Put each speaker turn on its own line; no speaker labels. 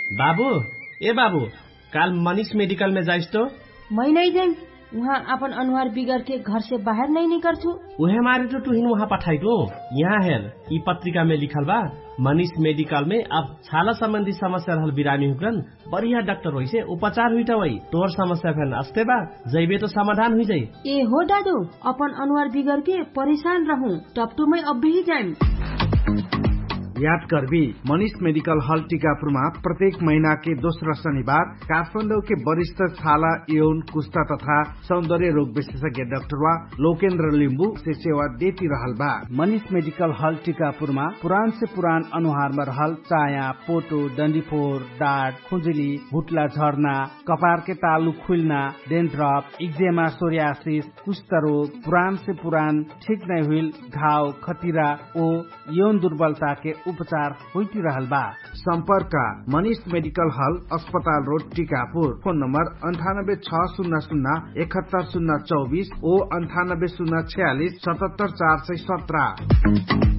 बाबू ए बाबू काल मनीष मेडिकल में जाइस तो?
मैं नहीं जाऊँ, वहाँ अपन अनुहार बिगड़ के घर से बाहर नहीं निकल छू।
उहे मारे तो तुहिन वहाँ पठाई दो। यहाँ हेर ई पत्रिका में लिखल बा मनीष मेडिकल में अब छाला संबंधी समस्या रहल बिरामी हुकरन बढ़िया डॉक्टर होई से उपचार हुई वही तोर समस्या फेन अस्ते बा जैबे तो समाधान हुई जाई।
ए हो दादू, अपन अनुहार बिगड़ के परेशान रहूं टपटू में अब भी जाऊँ।
याद करबी मनीष मेडिकल हॉल टीकापुरमा प्रत्येक महीना के दोस्रो शनिबार काठमाडौँ के वरिष्ठ छाला यौन कुष्ठा तथा सौंदर्य रोग विशेषज्ञ डाक्टर लोकेन्द्र लिम्बू से सेवा देती रहल बा। मनीष मेडिकल हॉल टीकापुरमा पुरान से पुरान अनुहार में रहल चाया, पोटो, डंडीफोर, डाँट, खुजुली, भुटला झर्ना, कपार के तालु खुलना, डेन्ड्रफ, एक्जेमा, सोरियासिस, कुष्ठ रोग, पुरान से पुरान ठीक नहीं हुई घाव, खतिरा ओ यौन दुर्बलता के उपचार होती रहल बा। संपर्क मनीष मेडिकल हॉल, अस्पताल रोड, टीकापुर। फोन नंबर 9860071024 ओ 9806477417।